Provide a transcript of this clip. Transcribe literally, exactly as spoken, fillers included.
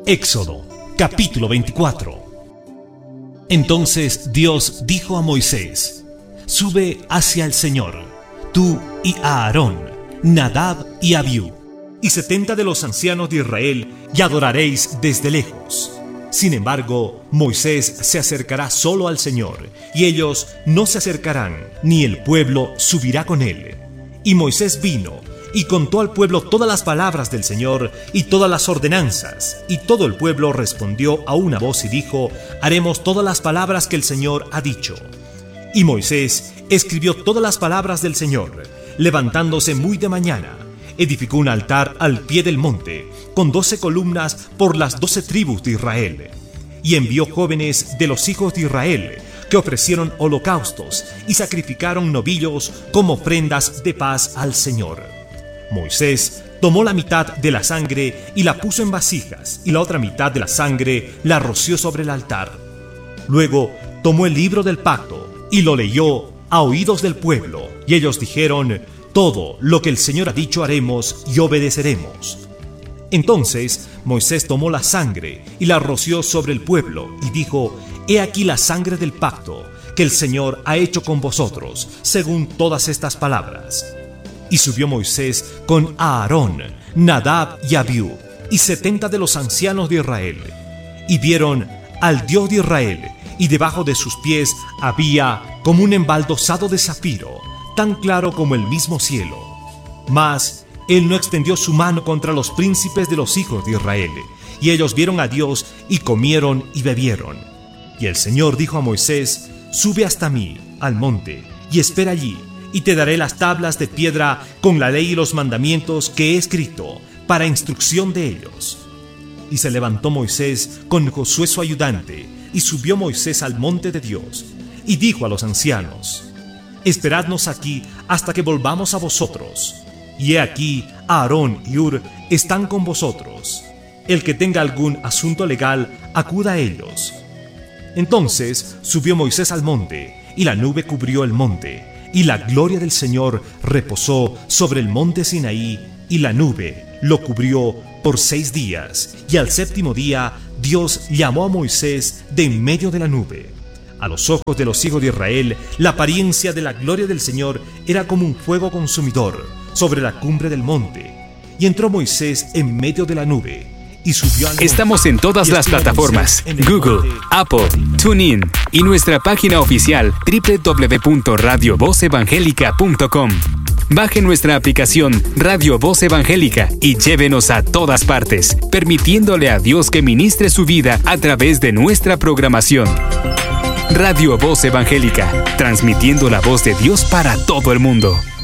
Éxodo, capítulo veinticuatro. Entonces Dios dijo a Moisés: Sube hacia el Señor, tú y Aarón, Nadab y Abiú, y setenta de los ancianos de Israel, y adoraréis desde lejos. Sin embargo, Moisés se acercará solo al Señor, y ellos no se acercarán, ni el pueblo subirá con él. Y Moisés vino y contó al pueblo todas las palabras del Señor y todas las ordenanzas. Y todo el pueblo respondió a una voz y dijo: Haremos todas las palabras que el Señor ha dicho. Y Moisés escribió todas las palabras del Señor. Levantándose muy de mañana, edificó un altar al pie del monte, con doce columnas por las doce tribus de Israel. Y envió jóvenes de los hijos de Israel, que ofrecieron holocaustos y sacrificaron novillos como ofrendas de paz al Señor. Moisés tomó la mitad de la sangre y la puso en vasijas, y la otra mitad de la sangre la roció sobre el altar. Luego tomó el libro del pacto y lo leyó a oídos del pueblo, y ellos dijeron: Todo lo que el Señor ha dicho haremos y obedeceremos. Entonces Moisés tomó la sangre y la roció sobre el pueblo y dijo: He aquí la sangre del pacto que el Señor ha hecho con vosotros, según todas estas palabras. Y subió Moisés con Aarón, Nadab y Abiú, y setenta de los ancianos de Israel, y vieron al Dios de Israel, y debajo de sus pies había como un embaldosado de zafiro, tan claro como el mismo cielo. Mas él no extendió su mano contra los príncipes de los hijos de Israel, y ellos vieron a Dios y comieron y bebieron. Y el Señor dijo a Moisés: Sube hasta mí al monte y espera allí, y te daré las tablas de piedra con la ley y los mandamientos que he escrito, para instrucción de ellos. Y se levantó Moisés con Josué su ayudante, y subió Moisés al monte de Dios, y dijo a los ancianos: Esperadnos aquí hasta que volvamos a vosotros. Y he aquí, Aarón y Hur están con vosotros. El que tenga algún asunto legal, acuda a ellos. Entonces subió Moisés al monte, y la nube cubrió el monte, y la gloria del Señor reposó sobre el monte Sinaí, y la nube lo cubrió por seis días. Y al séptimo día Dios llamó a Moisés de en medio de la nube. A los ojos de los hijos de Israel, la apariencia de la gloria del Señor era como un fuego consumidor sobre la cumbre del monte. Y entró Moisés en medio de la nube, y subió al monte. Estamos en todas las plataformas: Google, Apple, TuneIn y nuestra página oficial doble u doble u doble u punto radio voz evangélica punto com. Baje nuestra aplicación Radio Voz Evangélica y llévenos a todas partes, permitiéndole a Dios que ministre su vida a través de nuestra programación. Radio Voz Evangélica, transmitiendo la voz de Dios para todo el mundo.